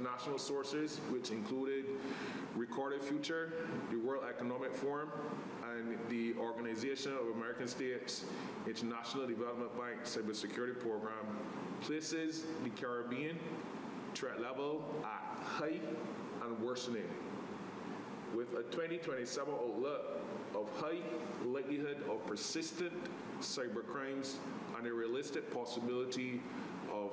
international sources, which included Recorded Future, the World Economic Forum, and the Organization of American States International Development Bank Cybersecurity Program, places the Caribbean threat level at high and worsening, with a 2027 outlook of high likelihood of persistent cybercrimes and a realistic possibility